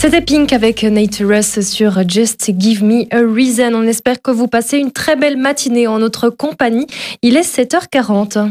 C'était Pink avec Nate Ruess sur Just Give Me a Reason. On espère que vous passez une très belle matinée en notre compagnie. Il est 7h40.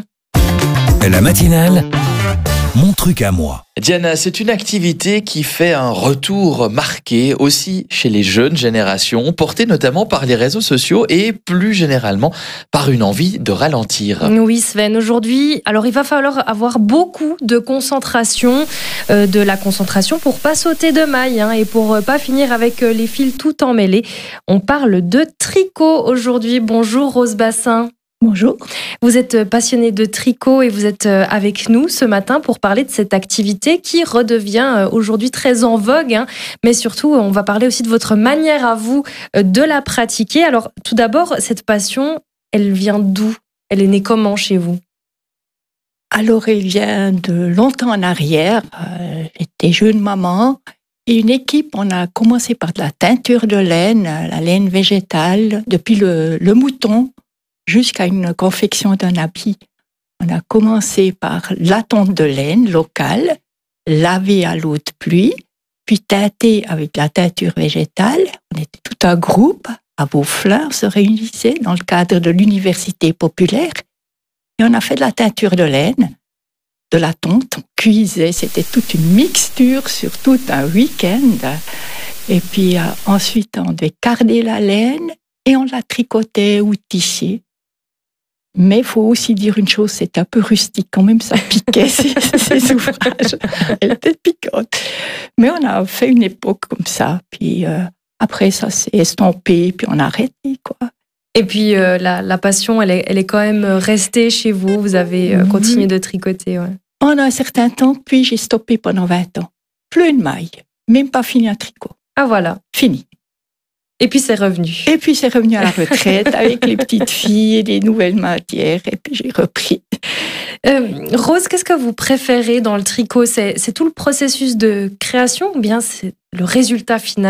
La matinale, mon truc à moi. Diana, c'est une activité qui fait un retour marqué aussi chez les jeunes générations, portée notamment par les réseaux sociaux et plus généralement par une envie de ralentir. Oui Sven, aujourd'hui, alors il va falloir avoir beaucoup de concentration, de la concentration pour pas sauter de maille et pour pas finir avec les fils tout emmêlés. On parle de tricot aujourd'hui. Bonjour Rose Bassin. Bonjour. Vous êtes passionnée de tricot et vous êtes avec nous ce matin pour parler de cette activité qui redevient aujourd'hui très en vogue. Mais surtout, on va parler aussi de votre manière à vous de la pratiquer. Alors, tout d'abord, cette passion, elle vient d'où ? Elle est née comment chez vous ? Alors, elle vient de longtemps en arrière. J'étais jeune maman. Et une équipe, on a commencé par de la teinture de laine, la laine végétale, depuis le mouton, jusqu'à une confection d'un habit. On a commencé par la tonte de laine locale, lavée à l'eau de pluie, puis teintée avec la teinture végétale. On était tout un groupe à Beauflin, on se réunissait dans le cadre de l'université populaire et on a fait de la teinture de laine, de la tonte, on cuisait, c'était toute une mixture sur tout un week-end. Et puis ensuite, on devait carder la laine et on la tricotait ou tissait. Mais il faut aussi dire une chose, c'est un peu rustique quand même, ça piquait ces ouvrages. Elle était piquante. Mais on a fait une époque comme ça, puis après ça s'est estompé, puis on a arrêté, quoi. Et puis la passion, elle est quand même restée chez vous, vous avez continué de tricoter. Ouais. Pendant un certain temps, puis j'ai stoppé pendant 20 ans. Plus une maille, même pas fini un tricot. Ah voilà. Fini. Et puis c'est revenu. Et puis c'est revenu à la retraite avec les petites filles et les nouvelles matières. Et puis j'ai repris. Rose, qu'est-ce que vous préférez dans le tricot ? C'est tout le processus de création ou bien c'est le résultat final ?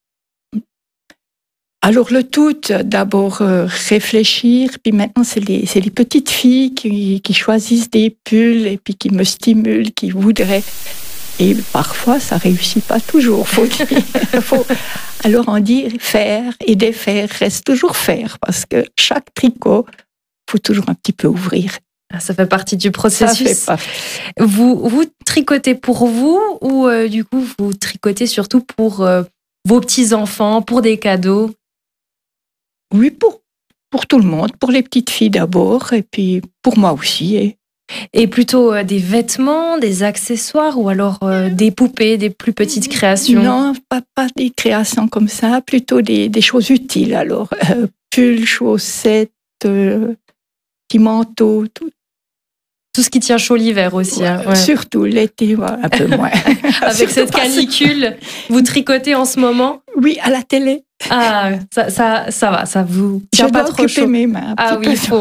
Alors le tout, d'abord réfléchir. Puis maintenant c'est les petites filles qui choisissent des pulls et puis qui me stimulent, qui voudraient. Et parfois, ça réussit pas toujours, faut dire. Alors on dit faire et défaire reste toujours faire, parce que chaque tricot, faut toujours un petit peu ouvrir. Ça fait partie du processus. Ça fait partie. Vous tricotez pour vous ou du coup vous tricotez surtout pour vos petits-enfants, pour des cadeaux ? Oui, pour tout le monde, pour les petites filles d'abord, et puis pour moi aussi. Et plutôt des vêtements, des accessoires ou alors des poupées, des plus petites créations ? Non, pas des créations comme ça, plutôt des choses utiles. Alors, pulls, chaussettes, petits manteaux, tout. Tout ce qui tient chaud l'hiver aussi. Ouais. Surtout l'été, un peu moins. Avec cette canicule, vous tricotez en ce moment ? Oui, à la télé. Ah, ça va, ça vous tient pas trop chaud. Je dois occuper mes mains. Ah oui, il faut.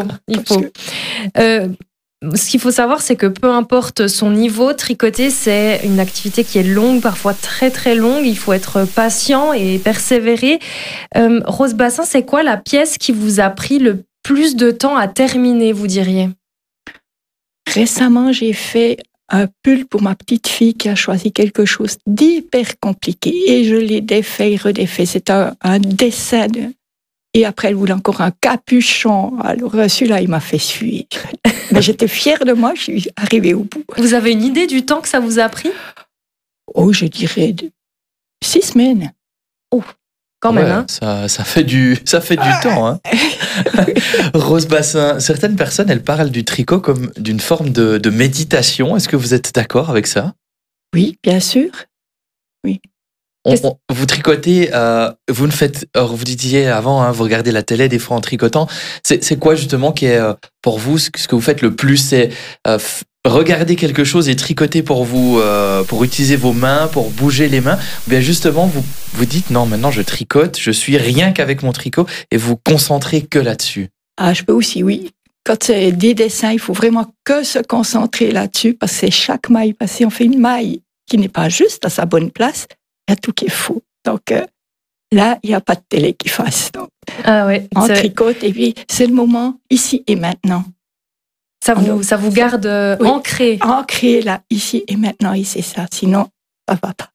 Ce qu'il faut savoir, c'est que peu importe son niveau, tricoter, c'est une activité qui est longue, parfois très très longue. Il faut être patient et persévérer. Rose Bassin, c'est quoi la pièce qui vous a pris le plus de temps à terminer, vous diriez ? Récemment, j'ai fait un pull pour ma petite fille qui a choisi quelque chose d'hyper compliqué et je l'ai défait et redéfait. C'est un dessin Et après, elle voulait encore un capuchon. Alors celui-là, il m'a fait suer. Mais j'étais fière de moi, je suis arrivée au bout. Vous avez une idée du temps que ça vous a pris ? Oh, je dirais 6 semaines. Oh, quand même. Ça fait du temps. Rose Bassin, certaines personnes, elles parlent du tricot comme d'une forme de méditation. Est-ce que vous êtes d'accord avec ça ? Oui, bien sûr. Oui. Vous tricotez, vous disiez avant, vous regardez la télé des fois en tricotant. C'est quoi justement qui est pour vous ce que vous faites le plus ? C'est regarder quelque chose et tricoter pour vous, pour utiliser vos mains, pour bouger les mains. Ou bien justement vous dites non, maintenant je tricote, je suis rien qu'avec mon tricot et vous concentrez que là-dessus. Ah, je peux aussi, oui. Quand c'est des dessins, il faut vraiment que se concentrer là-dessus parce que c'est chaque maille passée. On fait une maille qui n'est pas juste à sa bonne place. Il y a tout qui est faux. Donc là, il n'y a pas de télé qui fasse. Donc, on tricote et puis c'est le moment ici et maintenant. Ça vous garde ancré. Ancré là, ici et maintenant, et c'est ça. Sinon, ça ne va pas.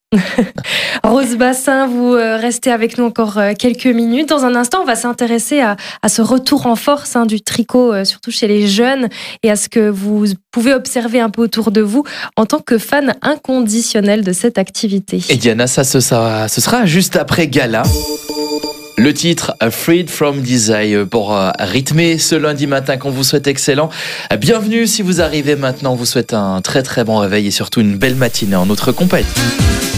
Rose Bassin, vous restez avec nous encore quelques minutes. Dans un instant, on va s'intéresser à ce retour en force du tricot, surtout chez les jeunes, et à ce que vous pouvez observer un peu autour de vous en tant que fan inconditionnel de cette activité. Et Diana, ce sera juste après Gala. Le titre Freed from Desire pour rythmer ce lundi matin qu'on vous souhaite excellent. Bienvenue si vous arrivez maintenant, on vous souhaite un très très bon réveil et surtout une belle matinée en notre compagnie.